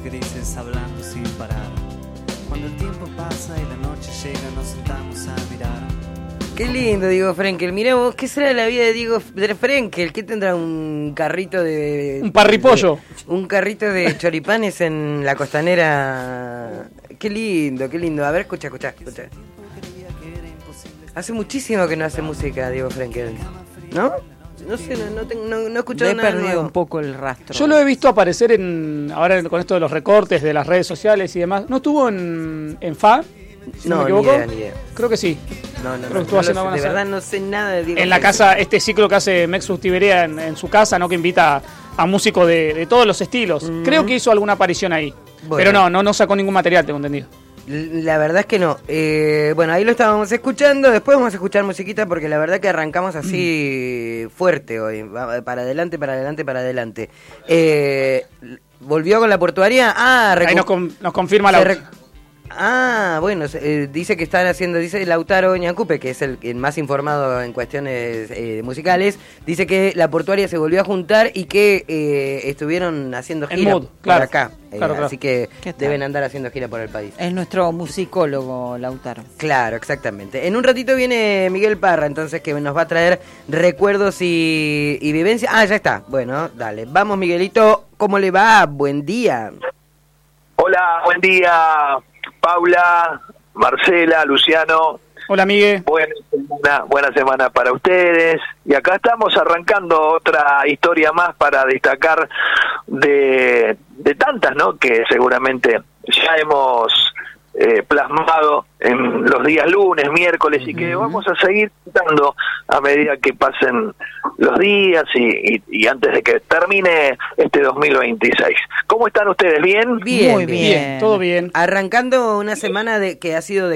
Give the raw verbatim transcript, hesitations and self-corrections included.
Grises hablando sin parar. Cuando el tiempo pasa y la noche llega, nos sentamos a mirar. Qué lindo, Diego Frenkel. Mirá vos, ¿qué será de la vida de Diego de Frenkel? ¿Qué tendrá un carrito de... Un parripollo. De, un carrito de choripanes en la costanera. Qué lindo, qué lindo. A ver, escucha, escucha, escucha. Hace muchísimo que no hace música Diego Frenkel, ¿no? No sé, no, no, tengo, no, no he escuchado he nada perdido nuevo. un poco el rastro. Yo lo he visto aparecer en ahora con esto de los recortes de las redes sociales y demás. ¿No estuvo en, en F A? Si no, No, me equivoco. ni idea, ni idea. Creo que sí. No, no, Creo no, que estuvo no haciendo lo sé, buenas de verdad cosas. no sé nada de Diego En la Frenkel. casa, este ciclo que hace Mexus Tiberea en, en su casa, ¿no? Que invita a músicos de, de todos los estilos. Mm. Creo que hizo alguna aparición ahí. Bueno. Pero no, no, no sacó ningún material, tengo entendido. La verdad es que no. Eh, bueno, ahí lo estábamos escuchando. Después vamos a escuchar musiquita porque la verdad que arrancamos así fuerte hoy. Va- Para adelante, para adelante, para adelante. Eh, ¿Volvió con la portuaria? Ah, Ahí recu- nos, con- nos confirma se la... re- Ah, bueno, se- eh, dice que están haciendo, dice Lautaro Ñacupe, que es el, el más informado en cuestiones eh, musicales, dice que la portuaria se volvió a juntar y que eh, estuvieron haciendo En gira mood, por claro. acá. Eh, Claro, claro. Así que ¿Qué tal? deben andar haciendo gira por el país. Es nuestro musicólogo, Lautaro. Claro, exactamente. En un ratito viene Miguel Parra, entonces, que nos va a traer recuerdos y, y vivencias. Ah, ya está. Bueno, dale. Vamos, Miguelito. ¿Cómo le va? Buen día. Hola, buen día, Paula, Marcela, Luciano. Hola, Miguel. Buena semana, buena semana para ustedes. Y acá estamos arrancando otra historia más para destacar de, de tantas, ¿no? Que seguramente ya hemos eh, plasmado en los días lunes, miércoles, y que vamos a seguir dando a medida que pasen los días y, y, y antes de que termine este dos mil veintiséis. ¿Cómo están ustedes? ¿Bien? Bien, Muy bien. Bien, todo bien. Arrancando una semana de que ha sido de